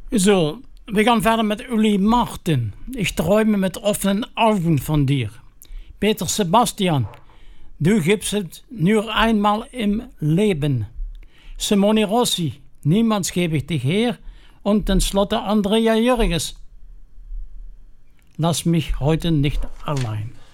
So, wir gehen verder mit Uli Martin. Ich träume mit offenen Augen von dir. Peter Sebastian, du gibst es nur einmal im Leben. Simone Rossi, niemals gebe ich dich her. Und ten slotte Andrea Jürgens, lass mich heute nicht allein.